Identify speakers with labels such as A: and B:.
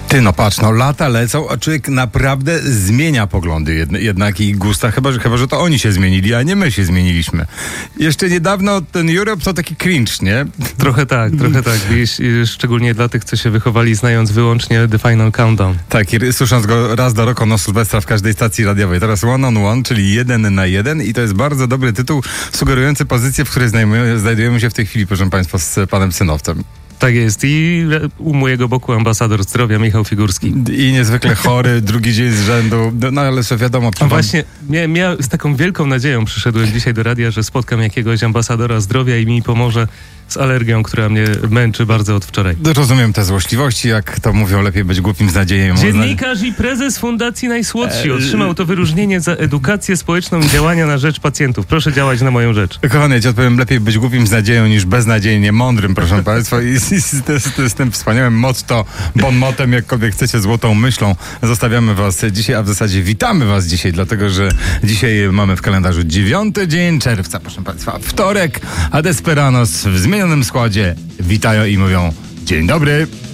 A: Ty no patrz, no lata lecą, a człowiek naprawdę zmienia poglądy jednak i gusta, chyba, że to oni się zmienili, a nie my się zmieniliśmy. Jeszcze niedawno ten Europe to taki cringe, nie?
B: Trochę tak. I szczególnie dla tych, co się wychowali znając wyłącznie The Final Countdown.
A: Tak, i słysząc go raz do roku na Sylwestra w każdej stacji radiowej. Teraz One on One, czyli 1 na 1 i to jest bardzo dobry tytuł sugerujący pozycję, w której znajdujemy się w tej chwili, proszę państwa, z panem Synowcem.
B: Tak jest. I u mojego boku ambasador zdrowia Michał Figurski.
A: I niezwykle chory, drugi dzień z rzędu, no ale co wiadomo...
B: Właśnie, z taką wielką nadzieją przyszedłem dzisiaj do radia, że spotkam jakiegoś ambasadora zdrowia i mi pomoże z alergią, która mnie męczy bardzo od wczoraj.
A: Rozumiem te złośliwości, jak to mówią, lepiej być głupim z nadzieją.
B: Dziennikarz i prezes Fundacji Najsłodsi otrzymał to wyróżnienie za edukację społeczną i działania na rzecz pacjentów. Proszę działać na moją rzecz.
A: Kochany, ja ci odpowiem, lepiej być głupim z nadzieją niż beznadziejnie mądrym, proszę państwa. I z tym wspaniałym motto, bon motem, jakkolwiek chcecie, złotą myślą, zostawiamy was dzisiaj, a w zasadzie witamy was dzisiaj, dlatego, że dzisiaj mamy w kalendarzu 9 dzień czerwca, proszę państwa, wtorek, a Desperanos w zmienionym składzie witają i mówią dzień dobry.